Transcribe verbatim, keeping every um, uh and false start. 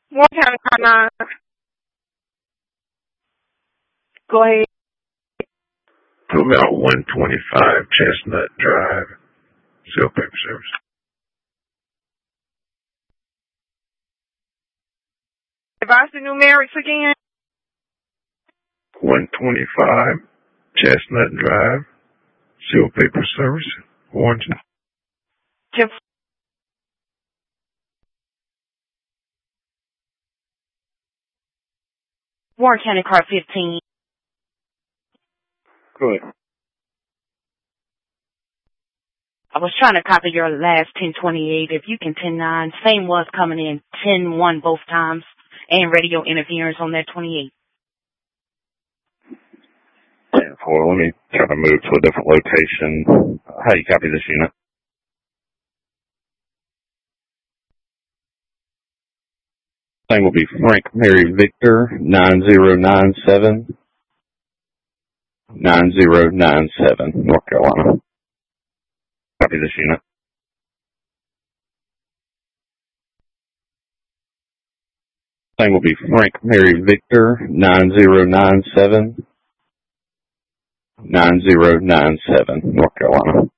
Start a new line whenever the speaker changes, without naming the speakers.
What kind of car nine? Go ahead.
About one twenty-five Chestnut Drive, Seal Paper Service.
Advise the numerics again.
one twenty-five Chestnut Drive, Seal Paper Service, Warrenton.
Jeff. Warren County Car fifteen.
Go ahead.
I was trying to copy your last ten twenty-eight. If you can ten nine, same was coming in ten one both times, and radio interference on that twenty-eight.
ten four, let me try to move to a different location. How do you copy this unit? Thing will be Frank Mary Victor, nine zero nine seven, nine zero nine seven, North Carolina. Copy this unit. Thing will be Frank Mary Victor, nine zero nine seven, nine zero nine seven, North Carolina.